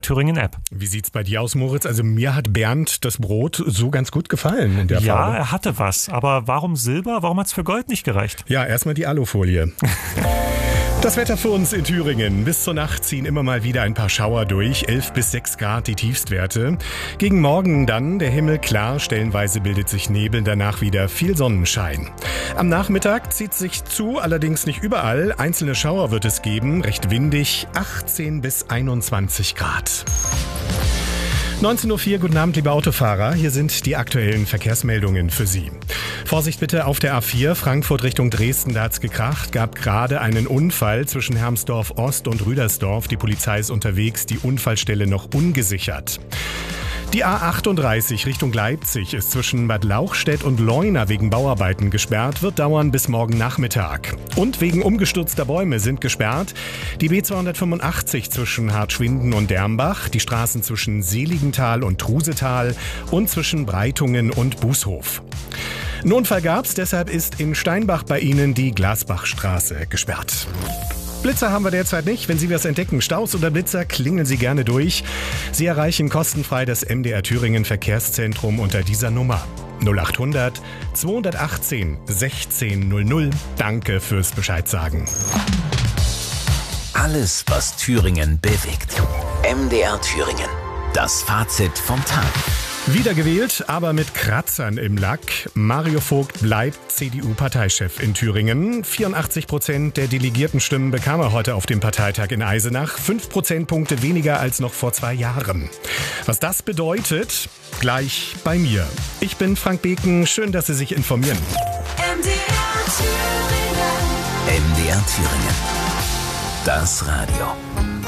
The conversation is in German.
Thüringen-App. Wie sieht's bei dir aus, Moritz? Also mir hat Bernd das Brot so ganz gut gefallen in der Farbe. Ja, er hatte was. Aber warum Silber? Warum hat's für Gold nicht gereicht? Ja, erstmal die Alufolie. Das Wetter für uns in Thüringen. Bis zur Nacht ziehen immer mal wieder ein paar Schauer durch. 11 bis 6 Grad die Tiefstwerte. Gegen Morgen dann der Himmel klar. Stellenweise bildet sich Nebel, danach wieder viel Sonnenschein. Am Nachmittag zieht sich zu, allerdings nicht überall. Einzelne Schauer wird es geben. Recht windig. 18 bis 21 Grad. 19.04 Uhr, guten Abend, liebe Autofahrer. Hier sind die aktuellen Verkehrsmeldungen für Sie. Vorsicht bitte auf der A4, Frankfurt Richtung Dresden, da hat's gekracht. Gab gerade einen Unfall zwischen Hermsdorf Ost und Rüdersdorf. Die Polizei ist unterwegs, die Unfallstelle noch ungesichert. Die A38 Richtung Leipzig ist zwischen Bad Lauchstädt und Leuna wegen Bauarbeiten gesperrt, wird dauern bis morgen Nachmittag. Und wegen umgestürzter Bäume sind gesperrt die B285 zwischen Hartschwinden und Dermbach, die Straßen zwischen Seligenthal und Trusetal und zwischen Breitungen und Bußhof. Einen Unfall gab's, deshalb ist in Steinbach bei Ihnen die Glasbachstraße gesperrt. Blitzer haben wir derzeit nicht. Wenn Sie was entdecken, Staus oder Blitzer, klingeln Sie gerne durch. Sie erreichen kostenfrei das MDR Thüringen Verkehrszentrum unter dieser Nummer 0800 218 1600. Danke fürs Bescheidsagen. Alles, was Thüringen bewegt. MDR Thüringen. Das Fazit vom Tag. Wiedergewählt, aber mit Kratzern im Lack. Mario Vogt bleibt CDU-Parteichef in Thüringen. 84% der Delegiertenstimmen bekam er heute auf dem Parteitag in Eisenach. 5 Prozentpunkte weniger als noch vor 2 Jahren. Was das bedeutet, gleich bei mir. Ich bin Frank Beken. Schön, dass Sie sich informieren. MDR Thüringen. Das Radio.